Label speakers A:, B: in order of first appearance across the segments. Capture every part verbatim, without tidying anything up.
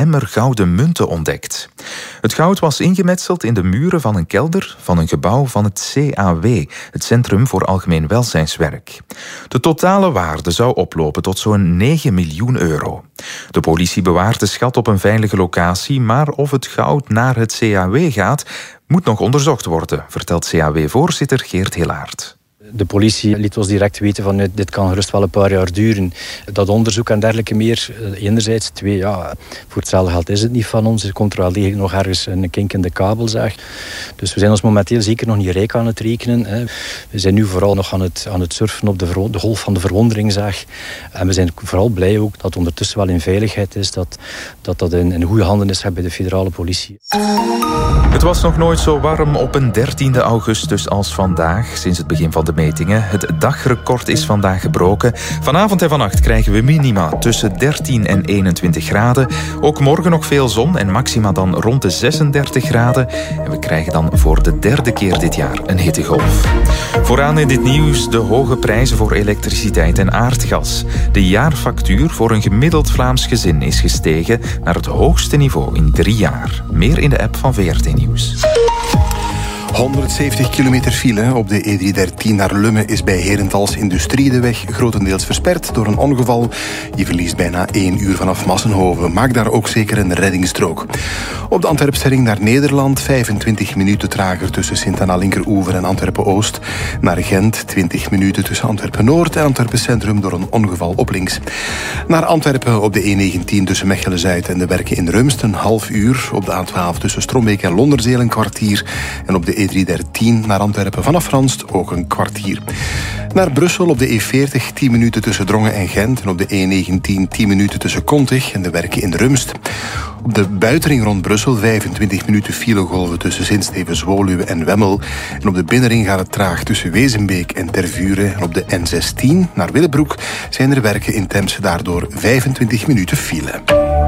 A: emmer gouden munten ontdekt. Het goud was ingemetseld in de muren van een kelder van een gebouw van het C A W, het Centrum voor Algemeen Welzijnswerk. De totale waarde zou oplopen tot zo'n negen miljoen euro. De politie bewaart de schat op een veilige locatie, maar of het goud naar het C A W gaat, moet nog onderzocht worden, vertelt C A W-voorzitter Geert Hilaert.
B: De politie liet ons direct weten van dit kan gerust wel een paar jaar duren. Dat onderzoek en dergelijke meer, enerzijds. Twee, ja, voor hetzelfde geld is het niet van ons. Er komt er wel degelijk nog ergens een kink in de kabel, zeg. Dus we zijn ons momenteel zeker nog niet rijk aan het rekenen. Hè. We zijn nu vooral nog aan het, aan het surfen op de, ver, de golf van de verwondering, zeg. En we zijn vooral blij ook dat het ondertussen wel in veiligheid is. Dat dat, dat in, in goede handen is bij de federale politie.
A: Het was nog nooit zo warm op een dertiende augustus als vandaag, sinds het begin van de metingen. Het dagrecord is vandaag gebroken. Vanavond en vannacht krijgen we minima tussen dertien en eenentwintig graden. Ook morgen nog veel zon en maxima dan rond de zesendertig graden. En we krijgen dan voor de derde keer dit jaar een hittegolf. Vooraan in dit nieuws de hoge prijzen voor elektriciteit en aardgas. De jaarfactuur voor een gemiddeld Vlaams gezin is gestegen naar het hoogste niveau in drie jaar. Meer in de app van V R T Nieuws.
C: honderdzeventig kilometer file op de E driehonderddertien naar Lummen is bij Herentals Industrie de weg grotendeels versperd door een ongeval. Je verliest bijna één uur vanaf Massenhoven. Maak daar ook zeker een reddingsstrook. Op de Antwerpsterring naar Nederland vijfentwintig minuten trager tussen Sint-Anna-Linkeroever en Antwerpen-Oost. Naar Gent twintig minuten tussen Antwerpen-Noord en Antwerpen-Centrum door een ongeval op links. Naar Antwerpen op de E negentien tussen Mechelen-Zuid en de Werken in Rumst een half uur. Op de A twaalf tussen Strombeek en Londerzeel een kwartier. En op de E driehonderddertien naar Antwerpen vanaf Ranst ook een kwartier. Naar Brussel op de E veertig tien minuten tussen Drongen en Gent. En op de E negentien tien minuten tussen Kontig en de Werken in Rumst. Op de buitenring rond Brussel vijfentwintig minuten filegolven tussen Zinsteven, Zwoluwe en Wemmel. En op de binnenring gaat het traag tussen Wezenbeek en Tervuren. En op de N zestien naar Willebroek zijn er werken in Temse, daardoor vijfentwintig minuten file.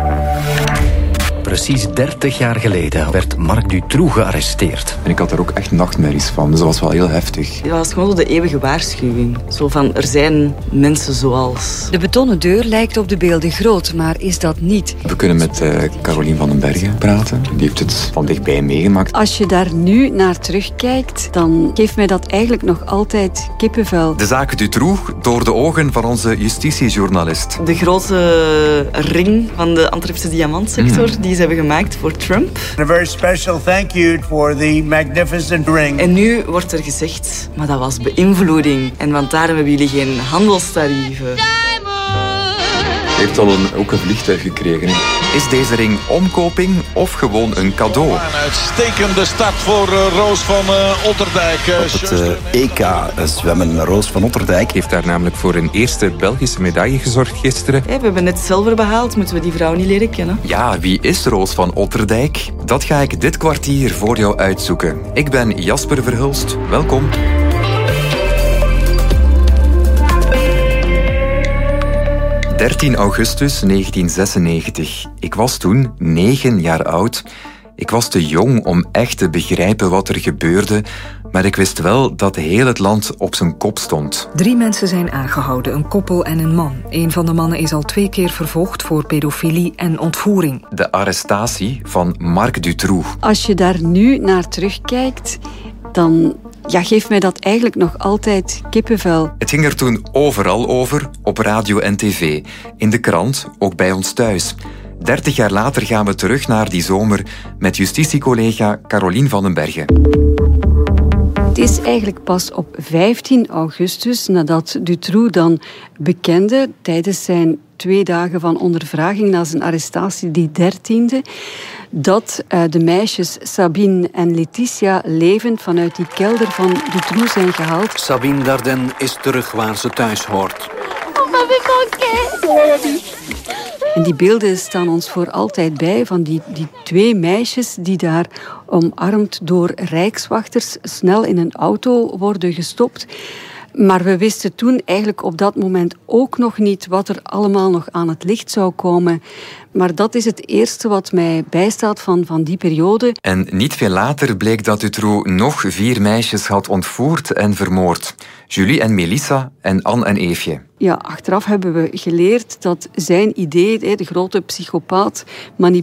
D: Precies dertig jaar geleden werd Marc Dutroux gearresteerd.
E: En ik had er ook echt nachtmerries van, dus dat was wel heel heftig.
F: Dat was gewoon de eeuwige waarschuwing. Zo van, er zijn mensen zoals...
G: De betonnen deur lijkt op de beelden groot, maar is dat niet.
E: We kunnen met uh, Carolien van den Bergen praten. Die heeft het van dichtbij meegemaakt.
H: Als je daar nu naar terugkijkt, dan geeft mij dat eigenlijk nog altijd kippenvel.
I: De zaak Dutroux door de ogen van onze justitiejournalist.
F: De grote ring van de Antwerpse diamantsector, mm. die ze hebben gemaakt voor Trump.
J: A very special thank you for the magnificent ring.
F: En nu wordt er gezegd, maar dat was beïnvloeding. En want daarom hebben jullie geen handelstarieven.
E: Hij heeft al een, ook een vliegtuig gekregen. Hè.
I: Is deze ring omkoping of gewoon een cadeau?
K: Een uitstekende start voor uh, Roos van uh, Otterdijk. Uh,
L: Op het uh, E K zwemmen Roos van Otterdijk
I: heeft daar namelijk voor een eerste Belgische medaille gezorgd gisteren.
F: Hey, we hebben net zilver behaald, moeten we die vrouw niet leren kennen?
I: Ja, wie is Roos van Otterdijk? Dat ga ik dit kwartier voor jou uitzoeken. Ik ben Jasper Verhulst. Welkom. dertien augustus negentien zesennegentig. Ik was toen negen jaar oud. Ik was te jong om echt te begrijpen wat er gebeurde, maar ik wist wel dat heel het land op zijn kop stond.
G: Drie mensen zijn aangehouden, een koppel en een man. Een van de mannen is al twee keer vervolgd voor pedofilie en ontvoering.
I: De arrestatie van Marc Dutroux.
H: Als je daar nu naar terugkijkt, dan... Ja, geeft mij dat eigenlijk nog altijd kippenvel.
I: Het ging er toen overal over, op radio en tv. In de krant, ook bij ons thuis. Dertig jaar later gaan we terug naar die zomer met justitiecollega Carolien van den Bergen.
H: Het is eigenlijk pas op vijftien augustus, nadat Dutroux dan bekende tijdens zijn twee dagen van ondervraging na zijn arrestatie, die dertiende, dat uh, de meisjes Sabine en Letitia levend vanuit die kelder van Dutroux zijn gehaald.
D: Sabine Darden is terug waar ze thuis hoort.
H: En die beelden staan ons voor altijd bij van die, die twee meisjes die daar omarmd door rijkswachters snel in een auto worden gestopt. Maar we wisten toen eigenlijk op dat moment ook nog niet wat er allemaal nog aan het licht zou komen. Maar dat is het eerste wat mij bijstaat van, van die periode.
I: En niet veel later bleek dat Dutroux nog vier meisjes had ontvoerd en vermoord. Julie en Melissa en Anne en Eefje.
H: Ja, achteraf hebben we geleerd dat zijn idee, de grote psychopaat,